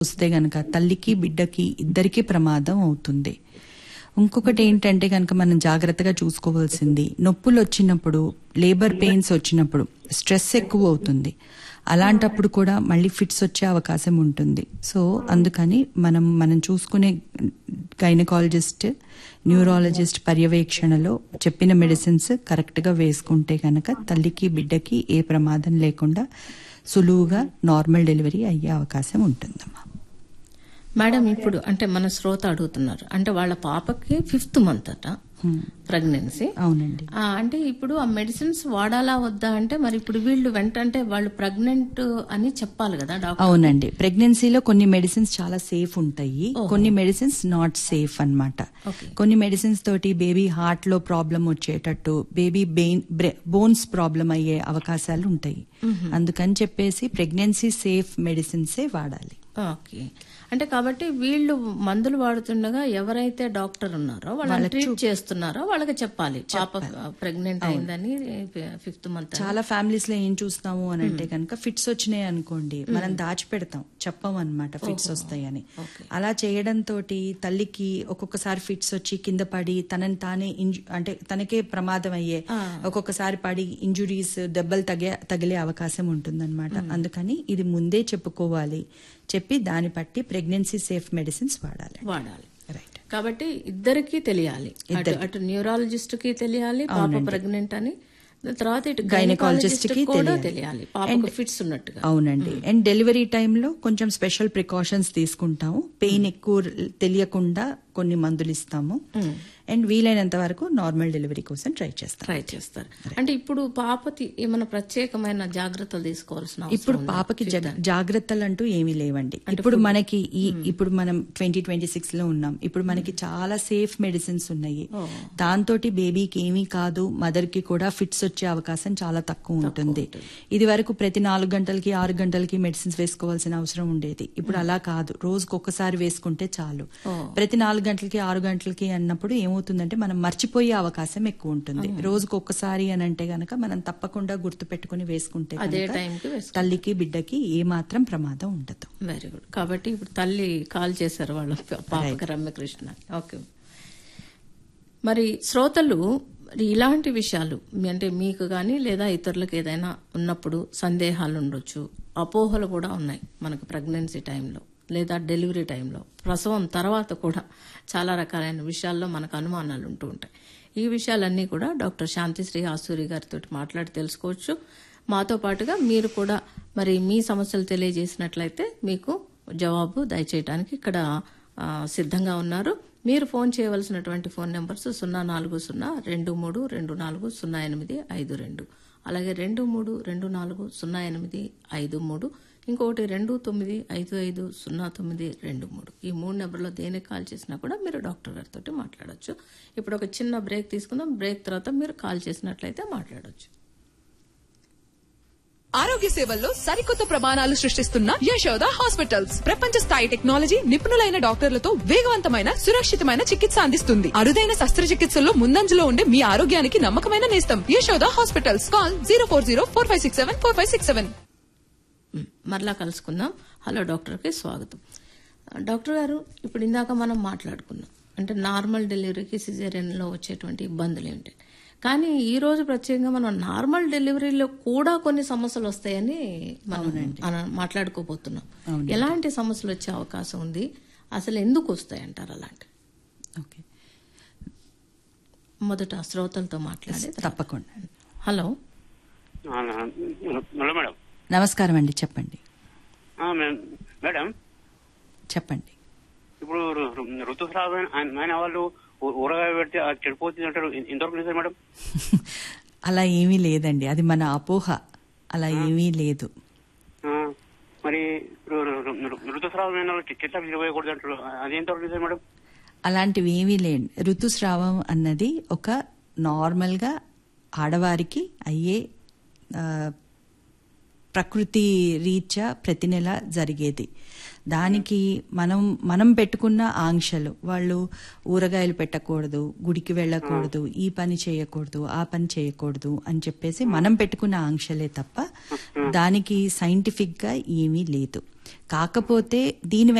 వస్తే గనక తల్లికి బిడ్డకి ఇద్దరికీ ప్రమాదం అవుతుంది. ఇంకొకటి ఏంటంటే కనుక మనం జాగ్రత్తగా చూసుకోవాల్సింది, నొప్పులు వచ్చినప్పుడు, లేబర్ పెయిన్స్ వచ్చినప్పుడు స్ట్రెస్ ఎక్కువ అవుతుంది. అలాంటప్పుడు కూడా మళ్ళీ ఫిట్స్ వచ్చే అవకాశం ఉంటుంది. సో అందుకని మనం చూసుకునే గైనకాలజిస్ట్, న్యూరాలజిస్ట్ పర్యవేక్షణలో చెప్పిన మెడిసిన్స్ కరెక్ట్ గా వేసుకుంటే కనుక తల్లికి బిడ్డకి ఏ ప్రమాదం లేకుండా సులువుగా నార్మల్ డెలివరీ అయ్యే అవకాశం ఉంటుందమ్మా. మేడం, ఇప్పుడు అంటే మన శ్రోత అడుగుతున్నారు, అంటే వాళ్ళ పాపకి 5th మంత్ అట ప్రెగ్నెన్సీ. అవునండి. అంటే ఇప్పుడు ఆ మెడిసిన్స్ వాడాలా వద్దా అంటే, మరి ఇప్పుడు వీళ్ళు వెంటంటే వాళ్ళు ప్రెగ్నెంట్ అని చెప్పాలి కదా డాక్టర్? అవునండి. ప్రెగ్నెన్సీలో కొన్ని మెడిసిన్స్ చాలా సేఫ్ ఉంటాయి, కొన్ని మెడిసిన్స్ నాట్ సేఫ్ అన్నమాట. కొన్ని మెడిసిన్స్ తోటి బేబీ హార్ట్ లో ప్రాబ్లం వచ్చేటట్టు, బేబీ బోన్స్ ప్రాబ్లం అయ్యే అవకాశాలు ఉంటాయి. అందుకని చెప్పేసి ప్రెగ్నెన్సీ సేఫ్ మెడిసిన్సే వాడాలి. ఓకే. అంటే కాబట్టి వీళ్ళు మందులు వాడుతుండగా ఎవరైతే డాక్టర్ ఉన్నారో వాళ్ళని ట్రీట్ చేస్తున్నారో వాళ్ళకి చెప్పాలి పాప ప్రెగ్నెంట్ అయిందని 5th మంత్. చాలా ఫ్యామిలీస్ లో ఏం చూస్తాము అని అంటే కనుక ఫిట్స్ వచ్చినాయి అనుకోండి, మనం దాచిపెడతాం, చెప్పం అన్నమాట ఫిట్స్ వస్తాయని. అలా చేయడంతో తల్లికి ఒక్కొక్కసారి ఫిట్స్ వచ్చి కింద పడి తనని తానే అంటే తనకే ప్రమాదం అయ్యే, ఒక్కొక్కసారి పడి ఇంజురీస్, దెబ్బలు తగిలే అవకాశం ఉంటుందన్నమాట. అందుకని ఇది ముందే చెప్పుకోవాలి, చెప్పి దాన్ని బట్టి ప్రెగ్నెన్సీ సేఫ్ మెడిసిన్స్ వాడాలి. రైట్. కాబట్టి ఇద్దరికి తెలియాలి, అటు న్యూరాలజిస్ట్ కి తెలియాలి పాప ప్రెగ్నెంట్ అని, తర్వాత ఇటు గైనకాలజిస్ట్ కి కూడా తెలియాలి పాపకు ఫిట్స్ ఉన్నట్టుగా. అవునండి. అండ్ డెలివరీ టైంలో కొంచెం స్పెషల్ ప్రికాషన్స్ తీసుకుంటాము. పెయిన్ ఎక్కువ తెలియకుండా కొన్ని మందులు ఇస్తాము. అండ్ వీలైనంత వరకు నార్మల్ డెలివరీ కోసం ట్రై చేస్తారు. అంటే ఇప్పుడు పాపకి ఏమైనా ప్రత్యేకమైన జాగ్రత్తలు తీసుకోవాల్సిన ఇప్పుడు పాపకి జాగ్రత్తలు అంటూ ఏమీ లేవండి. ఇప్పుడు మనకి ఇప్పుడు మనం 2026 లో ఉన్నాం. ఇప్పుడు మనకి చాలా సేఫ్ మెడిసిన్స్ ఉన్నాయి. దాంతో బేబీకి ఏమీ కాదు, మదర్ కి కూడా ఫిట్స్ వచ్చే అవకాశం చాలా తక్కువ ఉంటుంది. ఇది వరకు ప్రతి 4 గంటలకి 6 గంటలకి మెడిసిన్స్ వేసుకోవాల్సిన అవసరం ఉండేది. ఇప్పుడు అలా కాదు, రోజుకు ఒక్కసారి వేసుకుంటే చాలు. ప్రతి 4 గంటలకి 6 గంటలకి అన్నప్పుడు ఏమవుతుందంటే మనం మర్చిపోయే అవకాశం ఎక్కువ ఉంటుంది. రోజుకు ఒక్కసారి అని అంటే గనక మనం తప్పకుండా గుర్తు పెట్టుకుని వేసుకుంటే తల్లికి బిడ్డకి ఏ మాత్రం ప్రమాదం ఉండదు. Very good. కాబట్టి ఇప్పుడు తల్లి కాల్ చేశారు వాళ్ళ పాపకి, రమ్యకృష్ణ. ఓకే. మరి శ్రోతలు ఇలాంటి విషయాలు అంటే మీకు కానీ లేదా ఇతరులకు ఏదైనా ఉన్నప్పుడు సందేహాలు ఉండొచ్చు, అపోహలు కూడా ఉన్నాయి మనకు ప్రెగ్నెన్సీ టైంలో లేదా డెలివరీ టైంలో, ప్రసవం తర్వాత కూడా చాలా రకాలైన విషయాల్లో మనకు అనుమానాలు ఉంటూ ఉంటాయి. ఈ విషయాలన్నీ కూడా డాక్టర్ శాంతిశ్రీ ఆసూరి గారితో మాట్లాడి తెలుసుకోవచ్చు. మాతో పాటుగా మీరు కూడా మరి మీ సమస్యలు తెలియజేసినట్లయితే మీకు జవాబు దయచేయడానికి ఇక్కడ సిద్ధంగా ఉన్నారు. మీరు ఫోన్ చేయవలసినటువంటి ఫోన్ నెంబర్స్ 04023240852, అలాగే 23240853, ఇంకొకటి 29550923. ఈ 3 నెంబర్లో దేనికి కాల్ చేసినా కూడా మీరు డాక్టర్ గారితో మాట్లాడొచ్చు. ఇప్పుడు ఒక చిన్న బ్రేక్ తీసుకుందాం. బ్రేక్ తర్వాత మీరు కాల్ చేసినట్లయితే మాట్లాడొచ్చు. ఆరోగ్య సేవల్లో సరికొత్త ప్రమాణాలు సృష్టిస్తున్న యశోద హాస్పిటల్స్ ప్రపంచ స్థాయి టెక్నాలజీ, నిపుణులైన డాక్టర్లతో వేగవంతమైన, సురక్షితమైన చికిత్స అందిస్తుంది. అరుదైన శస్త్రచికిత్సల్లో ముందంజలో ఉండే మీ ఆరోగ్యానికి నమ్మకమైన నేస్తం యశోద హాస్పిటల్స్. కాల్ 04045674567. మరలా కలుసుకుందాం. హలో డాక్టర్కి స్వాగతం. డాక్టర్ గారు, ఇప్పుడు ఇందాక మనం మాట్లాడుకున్నాం అంటే నార్మల్ డెలివరీకి సిజేరియన్లో వచ్చేటువంటి ఇబ్బందులు ఏంటి, కానీ ఈ రోజు ప్రత్యేకంగా మనం నార్మల్ డెలివరీలో కూడా కొన్ని సమస్యలు వస్తాయని మనం మాట్లాడుకోబోతున్నాం. ఎలాంటి సమస్యలు వచ్చే అవకాశం ఉంది, అసలు ఎందుకు వస్తాయి అంటారు అలాంటి? ఓకే, మొదట శ్రోతలతో మాట్లాడే తప్పకుండా. Hello madam. నమస్కారం అండి, చెప్పండి. మేడం చెప్పండి. ఇప్పుడు ఋతుస్రావమైన వాళ్ళు ఊరగాయ పెడితే అది చెడిపోతుంది అంటారు, ఎంతవరకు నిజం మేడం? అలా ఏమీ లేదండి, అది మన అపోహ. అలా ఏమీ లేదు. మరి ఋతుస్రావమైన చెట్ల విలువకూడదు అంటారు, అది ఎంతవరకు నిజం మేడం? అలాంటివి ఏమీ లేదు. ఋతుస్రావం అన్నది ఒక నార్మల్ గా ఆడవారికి అయ్యే ప్రకృతి రీత్యా ప్రతి నెల జరిగేది. దానికి మనం పెట్టుకున్న ఆంక్షలు, వాళ్ళు ఊరగాయలు పెట్టకూడదు, గుడికి వెళ్ళకూడదు, ఈ పని చేయకూడదు, ఆ పని చేయకూడదు అని చెప్పేసి మనం పెట్టుకున్న ఆంక్షలే తప్ప దానికి సైంటిఫిక్ గా ఏమీ లేదు. కాకపోతే దీని